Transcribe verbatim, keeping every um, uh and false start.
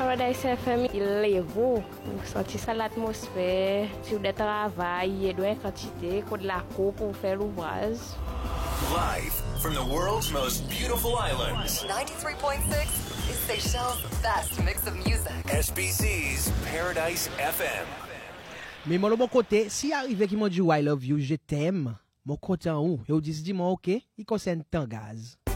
Paradise F M, il lève, senti ça l'atmosphère, sur des travail, il doit quantité, de la cour pour faire l'ouvrage. Live from the world's most beautiful islands. ninety-three point six is Seychelles' best mix of music. S B C's Paradise F M. Mais moi, le bon côté, si arrive qui m'a dit I love you, je t'aime, mon côté en haut, et on dit, dis-moi, ok, il concerne Tangaz.